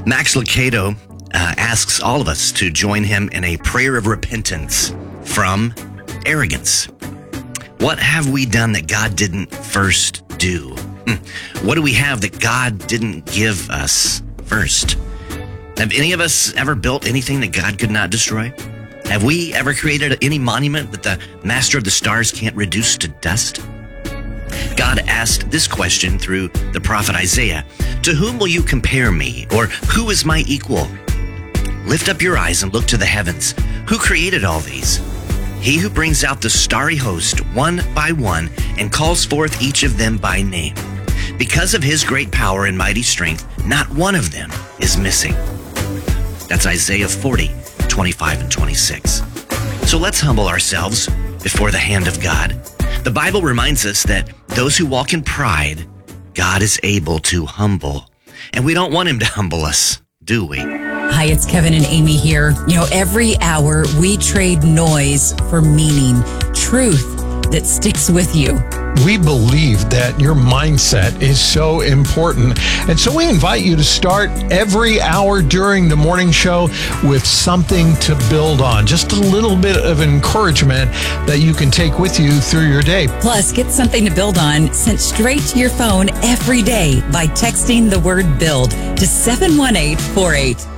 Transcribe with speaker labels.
Speaker 1: Max Lucado asks all of us to join him in a prayer of repentance from arrogance. What have we done that God didn't first do? What do we have that God didn't give us first? Have any of us ever built anything that God could not destroy? Have we ever created any monument that the master of the stars can't reduce to dust? God asked this question through the prophet Isaiah. To whom will you compare me? Or who is my equal? Lift up your eyes and look to the heavens. Who created all these? He who brings out the starry host one by one and calls forth each of them by name. Because of his great power and mighty strength, not one of them is missing. That's Isaiah 40, 25 and 26. So let's humble ourselves before the hand of God. The Bible reminds us that those who walk in pride, God is able to humble. And we don't want him to humble us, do we?
Speaker 2: Hi, it's Kevin and Amy here. Every hour we trade noise for meaning, truth that sticks with you.
Speaker 3: We believe that your mindset is so important. And so we invite you to start every hour during the morning show with something to build on. Just a little bit of encouragement that you can take with you through your day.
Speaker 2: Plus, get something to build on sent straight to your phone every day by texting the word BUILD to 71848.